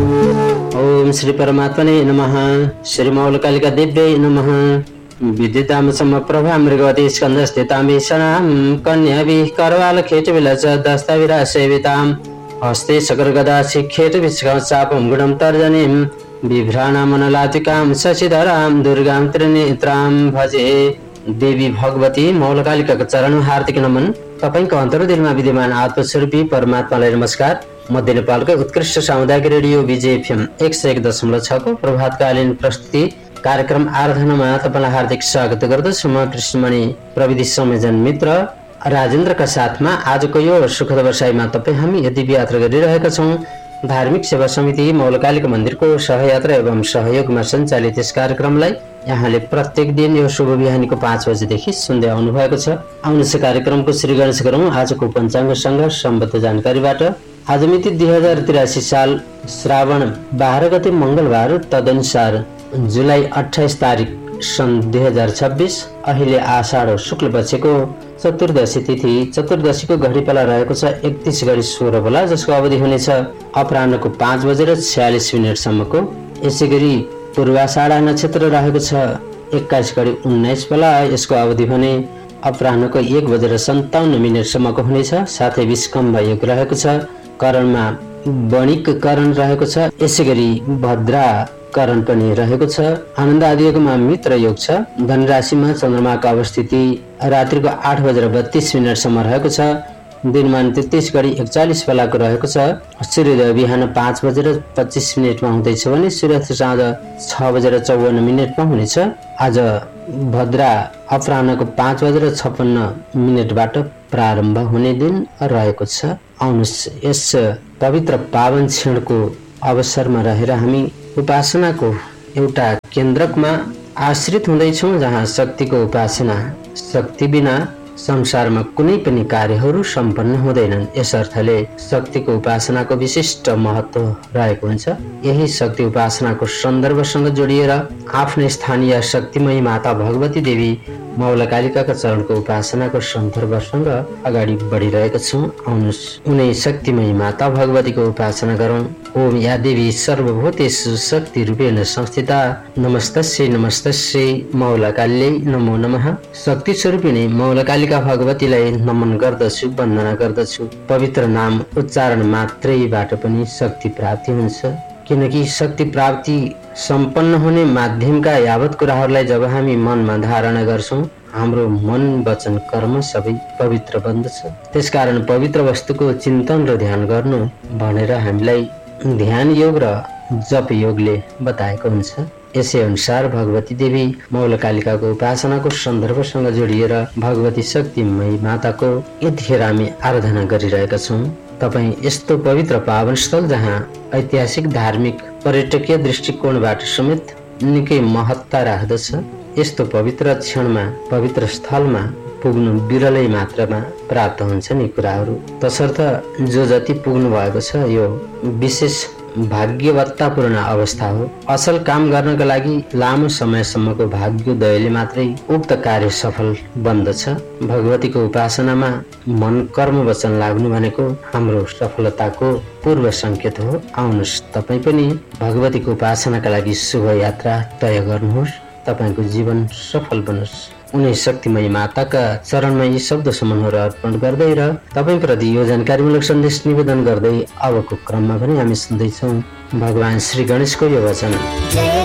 ओम श्री परमात्मने नमः। श्री मौलकालिका देव्यै नमः। विद्युतामसम प्रभा मृगवती स्कंदस्थितामीशनां कन्याभिः करवालखेटविलच दस्ताविरा सेवितां हस्ते शकरगदा शिखेटविश्चापं गुणं तर्जनीं बिभ्राणामनलातिकां शशिधरां दुर्गां त्रिनेत्रां भजे। देवी भगवती मौलकालिकाको चरण हार्दिक नमन। तपाईको अन्तर्दिलमा विद्यमान आत्मस्वरूपी परमात्मालाई नमस्कार। मध्य नेपालको उत्कृष्ट सामुदायिक रेडियो विजय एफएम 101.6 को प्रभातकालीन प्रस्तुति कार्यक्रम आराधनामा तपाईलाई हार्दिक स्वागत गर्दछु। म कृष्णमणि प्रविधि संयोजन मित्र राजेन्द्रका साथमा आजको यो सुखद वर्षाइमा हामी यदि यात्रा गरिरहेका छौँ। धार्मिक सेवा समिति मौलकालिका मन्दिरको सहयात्रा एवं सहयोगमा सञ्चालित यस कार्यक्रमलाई यहाँले प्रत्येक दिन यो शुभ बिहानीको 5 बजेदेखि सुन्दै आउनु भएको छ। आउनुहोस् कार्यक्रमको सुरु गरौँ आजको पञ्चाङ्गसँग सम्बद्ध जानकारीबाट। आज मिति 2083 साल श्रावण 12 गते मंगलबार, तदनुसार जुलाई 28 तारिक सन् 2026। अहिले आषाढ शुक्ल पक्षको चतुर्दशी तिथि। चतुर्दशीको घडीपाला रहेको छ 31 गरी 16 बेला, जसको अवधि हुनेछ अपराह्नको 5 बजेर 46 मिनटसम्मको। यसै गरी पूर्वाषाढा नक्षत्र रहेको छ 21 गरी 19 बेला, यसको अवधि भने अपराह्नको 1 बजेर 57 मिनटसम्मको हुनेछ। साथै विस्कम्भ योग रहेको छ। करणमा वणिक करण रहेको छ। यसै गरी भद्रा करण पनि रहेको छ। आनन्द आदि योगमा मित्र योग छ। धनराशिमा चन्द्रमाको अवस्थिति रात्रिको 8 बजेर 32 मिनटसम्म रहेको छ। दिनमान 33 गरी 41 बेलाको रहेको छ। सूर्योदय बिहान 5 बजेर 25 मिनटमा हुँदैछ भने सूर्यास्त साँझ 6 बजेर 54 मिनटमा हुनेछ। आज भद्रा अपराह्नको 5 बजेर 56 मिनटबाट प्रारम्भ हुने दिन रहेको छ। आउनुहोस् यस पवित्र पावन क्षणको अवसरमा रहेर हामी उपासनाको एउटा केन्द्रकमा आश्रित हुँदैछौँ, जहाँ शक्तिको उपासना, शक्ति बिना संसारमा कुनै पनि कार्यहरू सम्पन्न हुँदैनन्। यस अर्थले शक्तिको उपासनाको विशिष्ट महत्त्व रहेको हुन्छ। यही शक्ति उपासनाको सन्दर्भसँग जोडिएर आफ्नै स्थानीय शक्तिमयी माता भगवती देवी मौलकालिकाका चरणको उपासनाको सन्दर्भसँग अगाडि बढिरहेका छौँ। आउनुहोस् उनै शक्तिमयी माता भगवतीको उपासना गरौँ। ओम या देवी सर्वभूतेषु शक्ति रूपेण संस्थिता नमस्तस्यै नमस्तस्यै मौलकाल्यै नमो नमः। शक्ति स्वरूपिणी मौलकालिका भगवतीलाई नमन गर्दछु, वन्दना गर्दछु। पवित्र नाम उच्चारण मात्रैबाट पनि शक्ति प्राप्ति हुन्छ, किनकि शक्ति प्राप्ति सम्पन्न हुने माध्यमका यावत कुराहरूलाई जब हामी मनमा धारणा गर्छौँ, हाम्रो मन वचन कर्म सबै पवित्र बन्दछ। त्यसकारण पवित्र वस्तुको चिन्तन र ध्यान गर्नु भनेर हामीलाई ध्यान योग र जप योगले बताएको हुन्छ। यसै अनुसार भगवती देवी मौलकालिकाको उपासनाको सन्दर्भसँग जोडिएर भगवती शक्तिमयी माताको यतिखेर हामी आराधना गरिरहेका छौँ। तपाईँ यस्तो पवित्र पावन स्थल जहाँ ऐतिहासिक धार्मिक पर्यटकीय दृष्टिकोणबाट समेत निकै महत्ता राख्दछ, यस्तो पवित्र क्षणमा पवित्र स्थलमा पुग्नु विरलै मात्रामा प्राप्त हुन्छन् यी कुराहरू। तसर्थ जो जति पुग्नु भएको छ यो विशेष भाग्यवत्तापूर्ण अवस्था हो। असल काम गर्नका लागि लामो समयसम्मको भाग्योदयले मात्रै उक्त कार्य सफल बन्दछ। भगवतीको उपासनामा मन कर्म वचन लाग्नु भनेको हाम्रो सफलताको पूर्व संकेत हो। आउनुहोस् तपाईँ पनि भगवतीको उपासनाका लागि शुभ यात्रा तय गर्नुहोस्। तपाईँको जीवन सफल बनोस्। उनै शक्तिमयी माताका चरणमा यी शब्द समूहहरू अर्पण गर्दै र तपाईँप्रति यो जानकारीमूलक सन्देश निवेदन गर्दै अबको क्रममा पनि हामी सुन्दैछौँ भगवान श्री गणेशको यो वचन।